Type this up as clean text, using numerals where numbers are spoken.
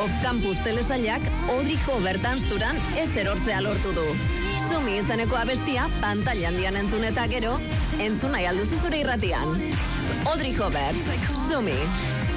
Off-campus telesailak Audrey Hopper dansturan ez erortzea lortu du. Sumi izeneko abestia pantaila handian entzun eta gero, entzun nahi alduzu zure irratian. Audrey Hopper, Sumi.